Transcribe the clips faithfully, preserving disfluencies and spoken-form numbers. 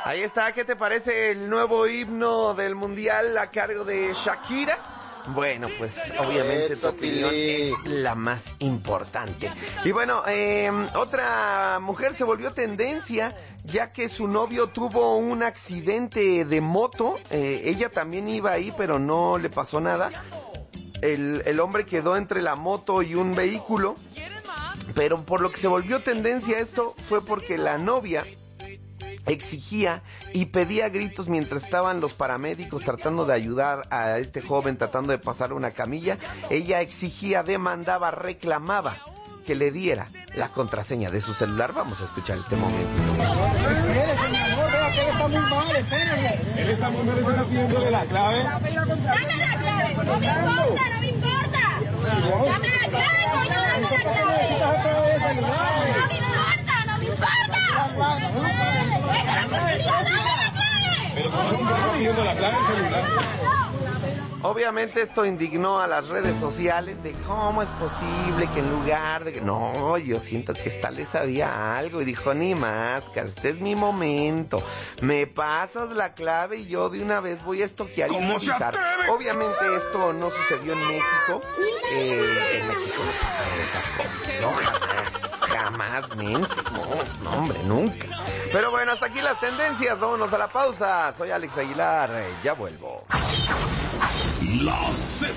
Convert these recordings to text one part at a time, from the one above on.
Ahí está, ¿qué te parece el nuevo himno del Mundial a cargo de Shakira? Bueno, pues obviamente tu opinión es la más importante. Y bueno, eh, otra mujer se volvió tendencia ya que su novio tuvo un accidente de moto. Eh, ella también iba ahí, pero no le pasó nada. El, el hombre quedó entre la moto y un vehículo. Pero por lo que se volvió tendencia esto fue porque la novia exigía y pedía a gritos mientras estaban los paramédicos tratando de ayudar a este joven, tratando de pasar una camilla. Ella exigía, demandaba, reclamaba que le diera la contraseña de su celular. Vamos a escuchar este momento. Espérese, mi amor, vea que él está muy mal, espérese. Él está muy mal, está pidiéndole la clave. Dame la clave, no me importa, no me importa. Dame la clave, coño, dame la clave. No me importa, no me importa. Pero ¿cómo está pidiendo la clave del celular? Obviamente esto indignó a las redes sociales de cómo es posible que en lugar de que... No, yo siento que esta le sabía algo y dijo, ni más, que este es mi momento. Me pasas la clave y yo de una vez voy a estoquear y revisar. Obviamente esto no sucedió en México. Eh, en México no pasan esas cosas, ¿no? Jamás, jamás, mente. No, no, hombre, nunca. Pero bueno, hasta aquí las tendencias. Vámonos a la pausa. Soy Alex Aguilar. Eh, ya vuelvo. La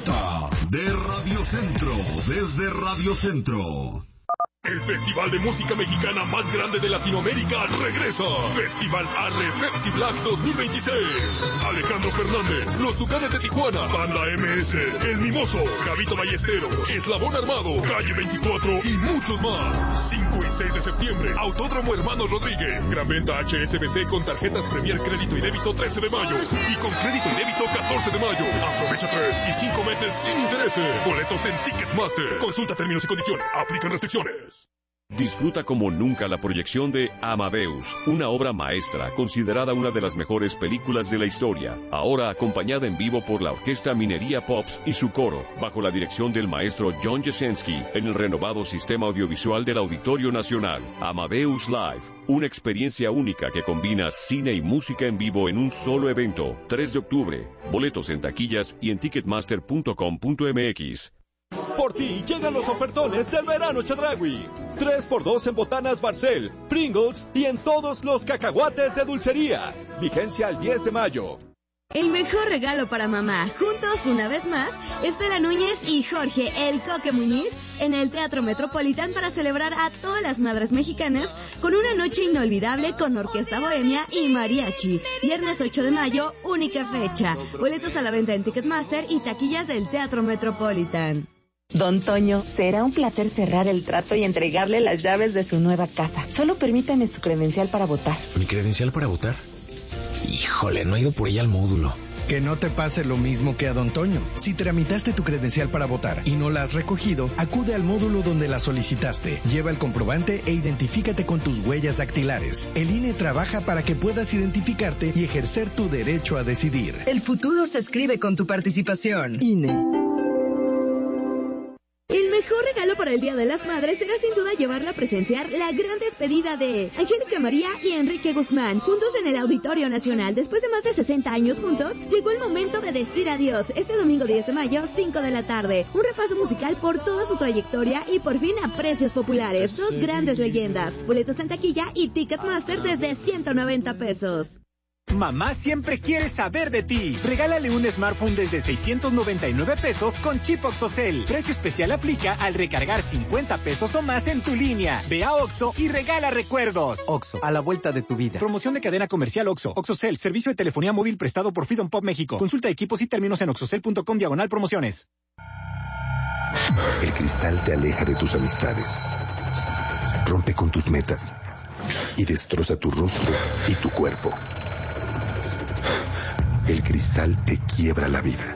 Z de Radio Centro, desde Radio Centro. El festival de música mexicana más grande de Latinoamérica regresa. Festival Arre Pepsi Black dos mil veintiséis. Alejandro Fernández, Los Tucanes de Tijuana, Banda M S, El Mimoso, Gabito Ballesteros, Eslabón Armado, Calle veinticuatro y muchos más. cinco y seis de septiembre, Autódromo Hermanos Rodríguez. Gran venta H S B C con tarjetas Premier Crédito y Débito trece de mayo. Y con Crédito y Débito catorce de mayo. Aprovecha tres y cinco meses sin intereses. Boletos en Ticketmaster. Consulta términos y condiciones. Aplican restricciones. Disfruta como nunca la proyección de Amadeus, una obra maestra considerada una de las mejores películas de la historia, ahora acompañada en vivo por la Orquesta Minería Pops y su coro, bajo la dirección del maestro John Jasenski, en el renovado sistema audiovisual del Auditorio Nacional. Amadeus Live, una experiencia única que combina cine y música en vivo en un solo evento. tres de octubre, boletos en taquillas y en ticketmaster punto com punto m x. Por ti llegan los ofertones del verano Chedraui. tres por dos en botanas Barcel, Pringles y en todos los cacahuates de dulcería. Vigencia al diez de mayo. El mejor regalo para mamá, juntos una vez más, Estela Núñez y Jorge El Coque Muñiz en el Teatro Metropolitan para celebrar a todas las madres mexicanas con una noche inolvidable con orquesta bohemia y mariachi. Viernes ocho de mayo, única fecha. Boletos a la venta en Ticketmaster y taquillas del Teatro Metropolitan. Don Toño, será un placer cerrar el trato y entregarle las llaves de su nueva casa. Solo permítame su credencial para votar. ¿Mi credencial para votar? Híjole, no he ido por ella al módulo. Que no te pase lo mismo que a Don Toño. Si tramitaste tu credencial para votar y no la has recogido, acude al módulo donde la solicitaste. Lleva el comprobante e identifícate con tus huellas dactilares. El I N E trabaja para que puedas identificarte y ejercer tu derecho a decidir. El futuro se escribe con tu participación. I N E. El mejor regalo para el Día de las Madres será sin duda llevarla a presenciar la gran despedida de Angélica María y Enrique Guzmán, juntos en el Auditorio Nacional. Después de más de sesenta años juntos, llegó el momento de decir adiós. Este domingo diez de mayo, cinco de la tarde. Un repaso musical por toda su trayectoria y por fin a precios populares. Dos grandes leyendas. Boletos en taquilla y Ticketmaster desde ciento noventa pesos. Mamá siempre quiere saber de ti. Regálale un smartphone desde seiscientos noventa y nueve pesos con chip OXXOCEL. Precio especial aplica al recargar cincuenta pesos o más en tu línea. Ve a Oxxo y regala recuerdos. Oxxo, a la vuelta de tu vida. Promoción de cadena comercial Oxxo. OXXOCEL, servicio de telefonía móvil prestado por Freedom Pop México. Consulta equipos y términos en oxxocel punto com diagonal promociones. El cristal te aleja de tus amistades, rompe con tus metas y destroza tu rostro y tu cuerpo. El cristal te quiebra la vida.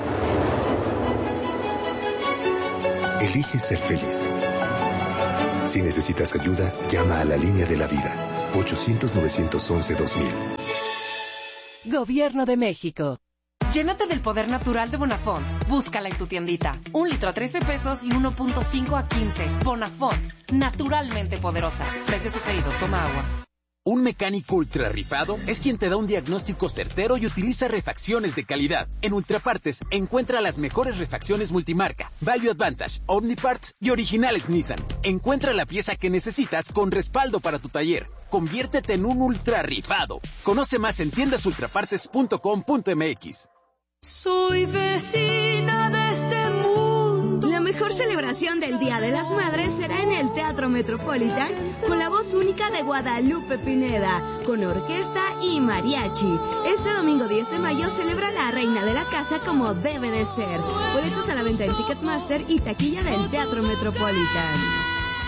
Elige ser feliz. Si necesitas ayuda, llama a la línea de la vida. ochocientos, novecientos once, dos mil. Gobierno de México. Llénate del poder natural de Bonafont. Búscala en tu tiendita. Un litro a trece pesos y uno punto cinco a quince. Bonafont. Naturalmente poderosas. Precio sugerido. Toma agua. Un mecánico ultra rifado es quien te da un diagnóstico certero y utiliza refacciones de calidad. En Ultrapartes encuentra las mejores refacciones multimarca, Value Advantage, Omniparts y originales Nissan. Encuentra la pieza que necesitas con respaldo para tu taller. Conviértete en un ultra rifado. Conoce más en tiendas ultrapartes punto com punto m x. Soy vecina de este mundo. La mejor celebración del Día de las Madres será en el Teatro Metropolitan con la voz única de Guadalupe Pineda, con orquesta y mariachi. Este domingo diez de mayo celebra la reina de la casa como debe de ser. Boletos a la venta en Ticketmaster y taquilla del Teatro Metropolitan.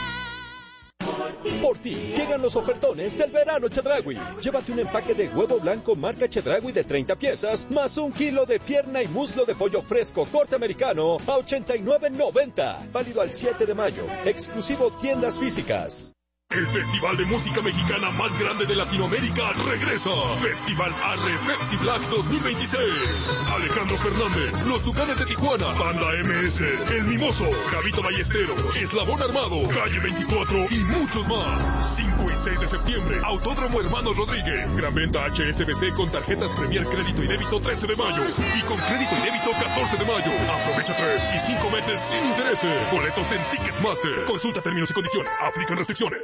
Por ti, llegan los ofertones del verano Chedraui. Llévate un empaque de huevo blanco marca Chedraui de treinta piezas, más un kilo de pierna y muslo de pollo fresco corte americano a ochenta y nueve noventa. Válido al siete de mayo. Exclusivo tiendas físicas. El festival de música mexicana más grande de Latinoamérica regresa. Festival Arre Pepsi Black dos mil veintiséis. Alejandro Fernández, Los Tucanes de Tijuana, Banda M S, El Mimoso, Gabito Ballesteros, Eslabón Armado, Calle veinticuatro y muchos más. cinco y seis de septiembre, Autódromo Hermanos Rodríguez. Gran venta H S B C con tarjetas Premier Crédito y Débito trece de mayo. Y con Crédito y Débito catorce de mayo. Aprovecha tres y cinco meses sin intereses. Boletos en Ticketmaster. Consulta términos y condiciones. Aplican restricciones.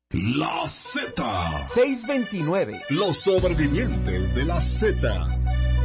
La Z. seiscientos veintinueve. Los sobrevivientes de la Z.